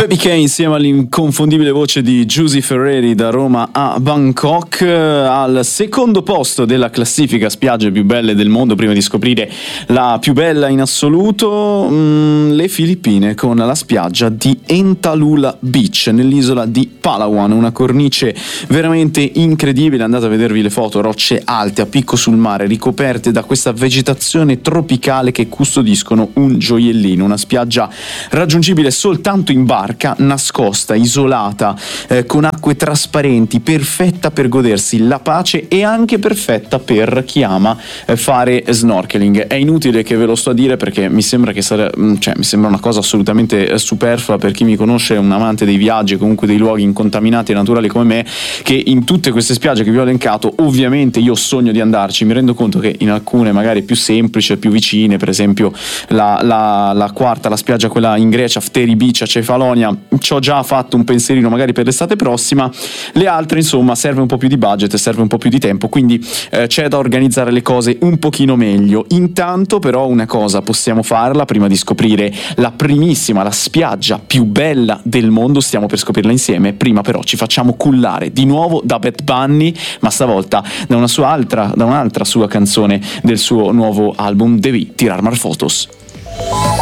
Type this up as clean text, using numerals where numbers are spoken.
Baby K insieme all'inconfondibile voce di Giusy Ferreri da Roma a Bangkok, al secondo posto della classifica spiagge più belle del mondo, prima di scoprire la più bella in assoluto, le Filippine, con la spiaggia di Entalula Beach nell'isola di Palawan, una cornice veramente incredibile. Andate a vedervi le foto, rocce alte a picco sul mare ricoperte da questa vegetazione tropicale che custodiscono un gioiellino, una spiaggia raggiungibile soltanto in barca, nascosta, isolata, con acque trasparenti, perfetta per godersi la pace e anche perfetta per chi ama fare snorkeling. È inutile che ve lo sto a dire perché mi sembra che mi sembra una cosa assolutamente superflua per chi mi conosce, un amante dei viaggi, comunque dei luoghi incontaminati e naturali come me, che in tutte queste spiagge che vi ho elencato ovviamente io sogno di andarci. Mi rendo conto che in alcune magari più semplici, più vicine, per esempio la quarta, la spiaggia quella in Grecia, Fteri Beach a Cefalonia, ci ho già fatto un pensierino magari per l'estate prossima. Le altre insomma serve un po' più di budget, serve un po' più di tempo, quindi c'è da organizzare le cose un pochino meglio. Intanto però una cosa possiamo farla prima di scoprire la primissima, la spiaggia più bella del mondo. Stiamo per scoprirla insieme, prima però ci facciamo cullare di nuovo da Bad Bunny, ma stavolta da un'altra sua canzone del suo nuovo album Devi Tirar Mar Fotos.